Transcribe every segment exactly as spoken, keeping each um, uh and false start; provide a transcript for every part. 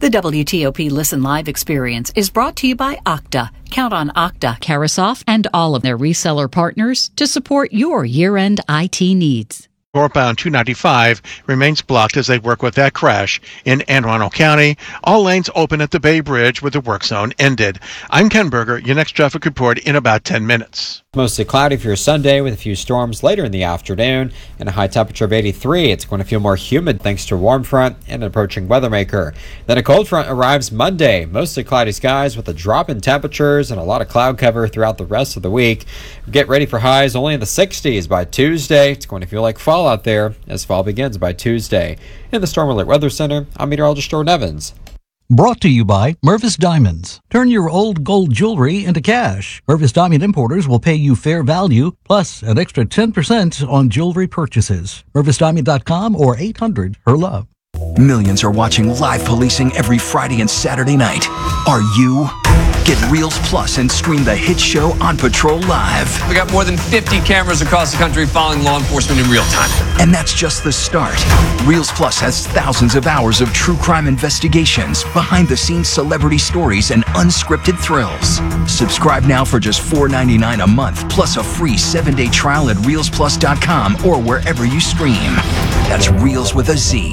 The W T O P Listen Live experience is brought to you by Okta. Count on Okta, Carasoft, and all of their reseller partners to support your year-end I T needs. Northbound two ninety-five remains blocked as they work with that crash in Anne Arundel County. All lanes open at the Bay Bridge where the work zone ended. I'm Ken Berger. Your next traffic report in about ten minutes. Mostly cloudy for your Sunday with a few storms later in the afternoon and a high temperature of eighty-three. It's going to feel more humid thanks to a warm front and an approaching weather maker. Then a cold front arrives Monday. Mostly cloudy skies with a drop in temperatures and a lot of cloud cover throughout the rest of the week. Get ready for highs only in the sixties by Tuesday. It's going to feel like fall out there as fall begins by Tuesday. In the Storm Alert Weather Center, I'm meteorologist Jordan Evans. Brought to you by Mervis Diamonds. Turn your old gold jewelry into cash. Mervis Diamond Importers will pay you fair value plus an extra ten percent on jewelry purchases. Mervis Diamond dot com or eight hundred her love. Millions are watching live policing every Friday and Saturday night. Are you? Get Reels Plus and stream the hit show On Patrol live. We got more than fifty cameras across the country following law enforcement in real time. And that's just the start. Reels Plus has thousands of hours of true crime investigations, behind-the-scenes celebrity stories, and unscripted thrills. Subscribe now for just four ninety-nine a month, plus a free seven-day trial at reels plus dot com or wherever you stream. That's Reels with a Z.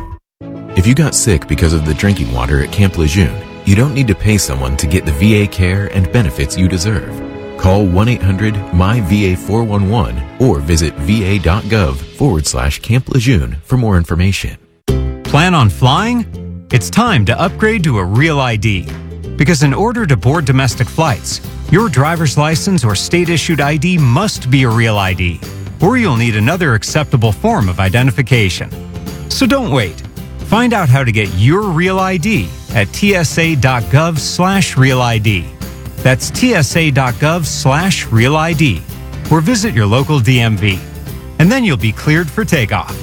If you got sick because of the drinking water at Camp Lejeune, you don't need to pay someone to get the V A care and benefits you deserve. Call one eight hundred M Y V A four one one or visit va.gov forward slash Camp Lejeune for more information. Plan on flying? It's time to upgrade to a Real I D. Because in order to board domestic flights, your driver's license or state-issued I D must be a Real I D, or you'll need another acceptable form of identification. So don't wait. Find out how to get your Real I D at tsa.gov slash Real ID. That's tsa.gov slash Real ID. Or visit your local D M V. And then you'll be cleared for takeoff.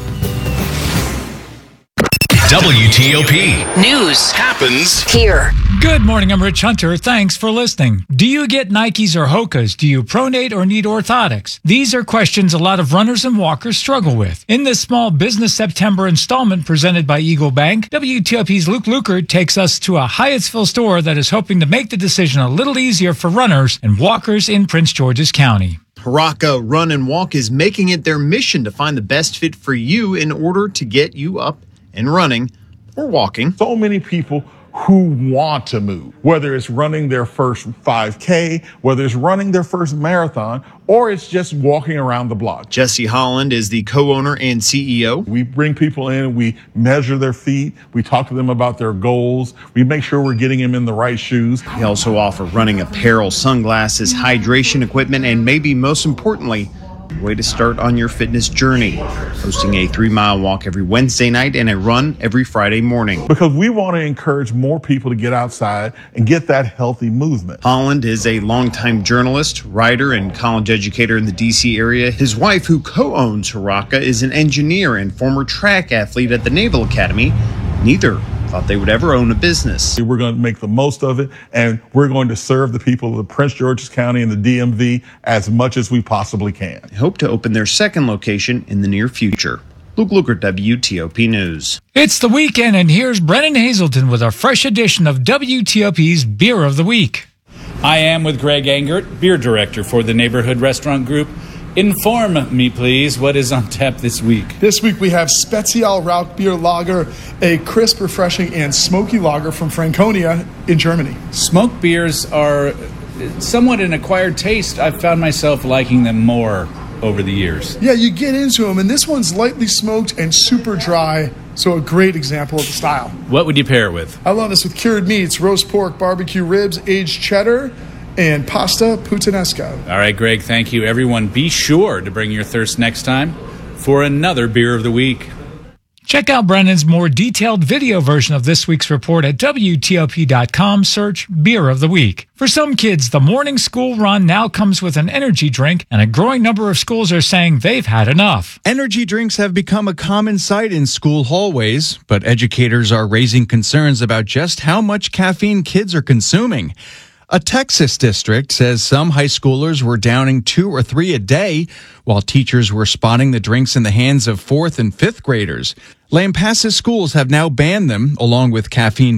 W T O P News happens here. Good morning, I'm Rich Hunter. Thanks for listening. Do you get Nikes or Hokas? Do you pronate or need orthotics? These are questions a lot of runners and walkers struggle with. In this Small Business September installment presented by Eagle Bank, W T O P's Luke Lukert takes us to a Hyattsville store that is hoping to make the decision a little easier for runners and walkers in Prince George's County. Haraka Run and Walk is making it their mission to find the best fit for you in order to get you up and running or walking. So many people who want to move, whether it's running their first five K, whether it's running their first marathon, or it's just walking around the block. Jesse Holland is the co-owner and C E O. We bring people in, we measure their feet, we talk to them about their goals, we make sure we're getting them in the right shoes. We also offer running apparel, sunglasses, hydration equipment, and maybe most importantly, a way to start on your fitness journey. Hosting a three-mile walk every Wednesday night and a run every Friday morning. Because we want to encourage more people to get outside and get that healthy movement. Holland is a longtime journalist, writer, and college educator in the D C area. His wife, who co-owns Haraka, is an engineer and former track athlete at the Naval Academy. Neither thought they would ever own a business. We're going to make the most of it, and we're going to serve the people of Prince George's County and the D M V as much as we possibly can. They hope to open their second location in the near future. Luke Lukert, W T O P News. It's the weekend, and here's Brennan Hazelton with a fresh edition of W T O P's Beer of the Week. I am with Greg Engert, beer director for the Neighborhood Restaurant Group. Inform me, please, what is on tap this week? This week we have Spezial Rauch Beer Lager, a crisp, refreshing, and smoky lager from Franconia in Germany. Smoked beers are somewhat an acquired taste. I've found myself liking them more over the years. Yeah, you get into them, and this one's lightly smoked and super dry, so a great example of the style. What would you pair it with? I love this with cured meats, roast pork, barbecue ribs, aged cheddar, and pasta puttanesca. All right, Greg, thank you. Everyone, be sure to bring your thirst next time for another Beer of the Week. Check out Brennan's more detailed video version of this week's report at W T O P dot com. Search Beer of the Week. For some kids, the morning school run now comes with an energy drink, and a growing number of schools are saying they've had enough. Energy drinks have become a common sight in school hallways, but educators are raising concerns about just how much caffeine kids are consuming. A Texas district says some high schoolers were downing two or three a day, while teachers were spotting the drinks in the hands of fourth and fifth graders. Lampasas schools have now banned them, along with caffeine